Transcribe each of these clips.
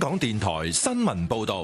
港電台新聞報道。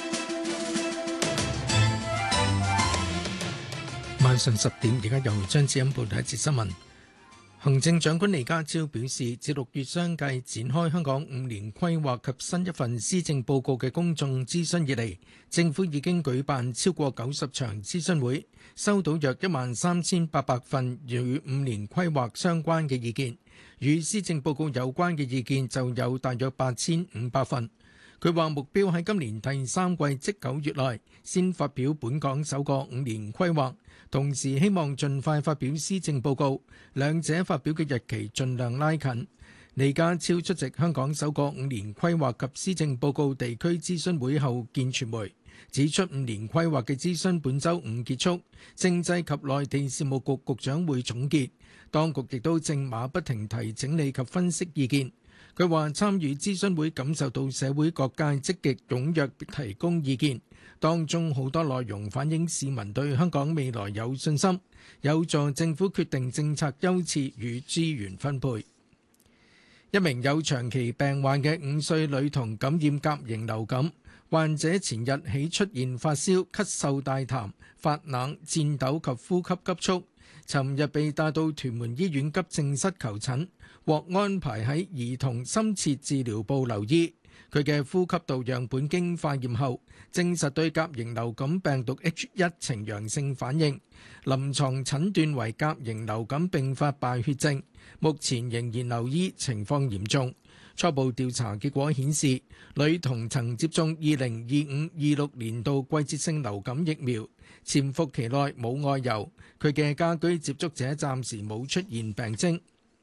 晚上10點，而家由張志欣報道一節新聞。行政長官李家超表示，自6月相繼展開香港5年規劃及新一份施政報告嘅公眾諮詢以嚟，政府已經舉辦超過90場諮詢會，收到約13800份與5年規劃相關嘅意見，與施政報告有關嘅意見就有大約8500份。佢話目標喺今年第3季即9月內先發表本港首個5年規劃，同時希望盡快發表施政報告，兩者發表嘅日期盡量拉近。李家超出席香港首個5年規劃及施政報告地區諮詢會後見傳媒，指出5年規劃嘅諮詢本週5結束，政制及內地事務局局長會總結，當局亦都正馬不停蹄整理及分析意見。佢話參與諮詢會感受到社會各界積極踴躍提供意見，當中好多內容反映市民對香港未來有信心，有助政府決定政策優次與資源分配。一名有長期病患嘅5歲女童感染甲型流感，患者前日起出現發燒、咳嗽帶痰、發冷、顫抖及呼吸急促，尋日被帶到屯門醫院急症室求診，獲安排喺兒童深切治療部留醫。佢嘅呼吸道樣本經化驗後，證實對甲型流感病毒 H1 呈陽性反應，臨床診斷為甲型流感並發敗血症，目前仍然留醫，情況嚴重。初步調查結果顯示，女童曾接種2025-26年度季節性流感疫苗，潛伏期內冇外遊，佢嘅家居接觸者暫時冇出現病徵。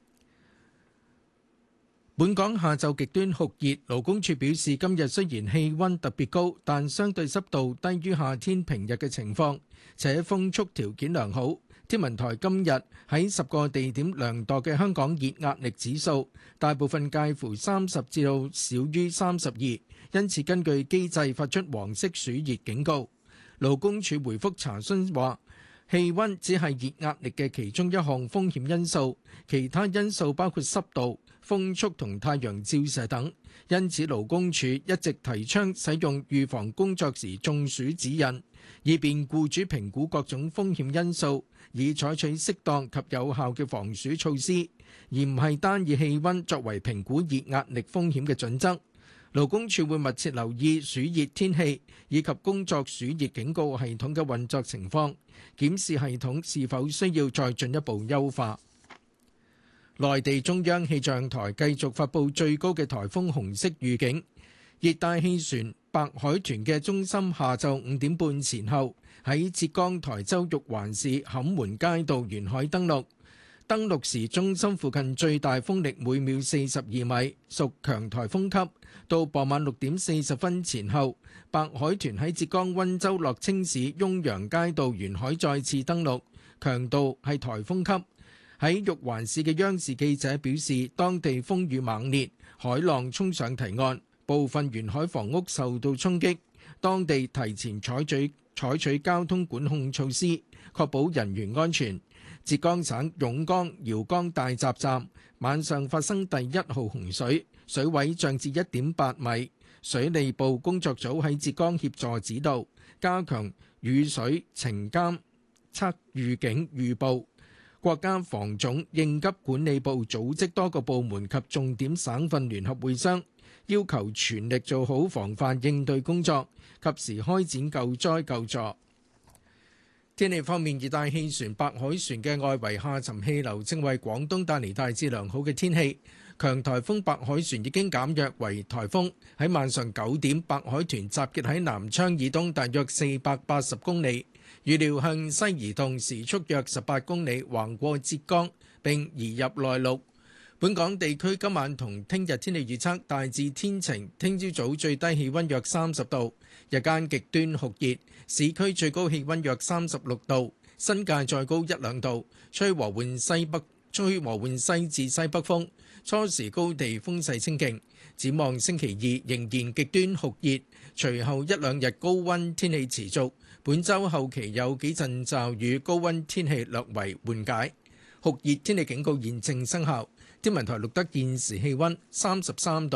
本港下晝極端酷熱，勞工處表示今日雖然氣溫特別高，但相對濕度低於夏天平日嘅情況，且風速條件良好。天文台今日喺10個地點量度嘅香港熱壓力指數，大部分介乎30至到少於32，因此根據機制發出黃色暑熱警告。勞工處回覆查詢話，氣溫只係熱壓力嘅其中一項風險因素，其他因素包括濕度、風速同太陽照射等，因此勞工處一直提倡使用預防工作時中暑指引，以便僱主評估各種風險因素，以採取適當及有效嘅防暑措施，而唔係單以氣溫作為評估熱壓力風險嘅準則。勞工處會密切留意暑熱天氣以及工作暑熱警告系統嘅運作情況，檢視系統是否需要再進一步優化。內地中央氣象台繼續發布最高嘅颱風紅色預警，熱帶氣旋白海豚嘅中心下晝5點半前後喺浙江台州玉環市坎門街道沿海登陸。登陸時中心附近最大風力每秒42米，屬強颱風級。到傍晚6點40分前後，白海豚喺浙江溫州樂清市雍陽街道沿海再次登陸，強度係颱風級。喺玉環市嘅央視記者表示，當地風雨猛烈，海浪衝上堤岸，部分沿海房屋受到衝擊，當地提前採取交通管控措施，確保人員安全。浙江省甬江瑤江大閘站晚上發生第1號洪水，水位漲至1.8米。水利部工作組喺浙江協助指導，加強雨水情監測預警預報。國家防總應急管理部組織多個部門及重點省份聯合會商，要求全力做好防範應對工作，及時開展救災救助。天氣方面，熱帶氣旋白海旋嘅外圍下沉氣流正為廣東帶嚟大致良好嘅天氣。強颱風白海旋已經減弱為颱風，喺晚上9點，白海豚集結喺南昌以東大約480公里，預料向西移動，時速約18公里，橫過浙江並移入內陸。本港地區今晚同聽日天氣預測大致天晴，聽朝早最低氣溫約30度，日間極端酷熱，市區最高氣溫約36度，新界再高1-2度，吹和緩西至西北風，初時高地風勢清勁。展望星期2仍然極端酷熱，隨後1-2日高溫天氣持續，本週後期有幾陣驟雨，高溫天氣略為緩解。酷熱天氣警告現正生效。天文台錄得現時氣溫33度，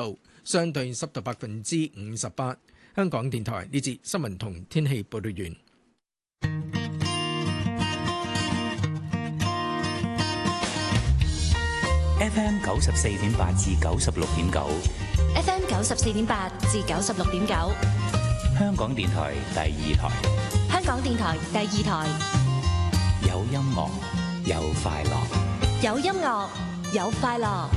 相對濕度58%。香港電台呢節新聞同天氣報道完。 FM 94.8至96.9 ，FM 94.8至96.9， 香港電台第二台， 香港電台第二台， 有音樂，有快樂， 有音樂，有快樂。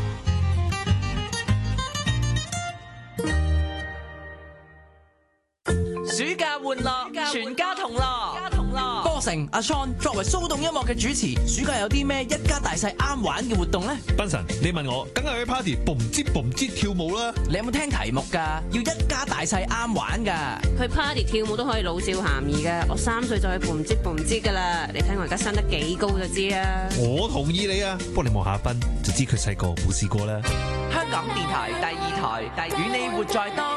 暑假玩樂，全家同樂。 波成阿 Sean 作為騷動音樂嘅主持，暑假有啲咩一家大細啱玩嘅活動呢？ 斌神，你問我，梗係去 party boom 吱 boom 吱跳舞啦！ 你有冇聽題目㗎？要一家大細啱玩㗎。 去 party 跳舞都可以老少咸宜㗎。我3歲就去 boom 吱 boom 吱㗎啦。你睇我而家生得幾高就知啦。 我同意你啊，不過你望下斌就知佢細個冇試過啦。 香港電台第二台，與你活在當。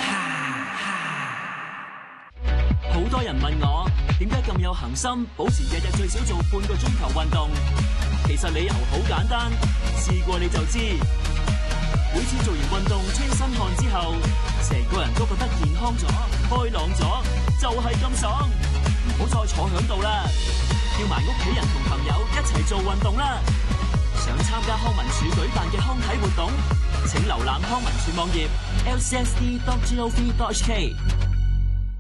好多人問我點解咁有恒心，保持日日最少做半個鐘頭運動。其實理由好簡單，試過你就知。每次做完運動清身汗之後，成個人都覺得健康咗、開朗咗，就係咁爽。唔好再坐響度啦，叫埋屋企人同朋友一齊做運動啦。想參加康文署舉辦嘅康體活動，請瀏覽康文署網頁 lcsd.gov.hk。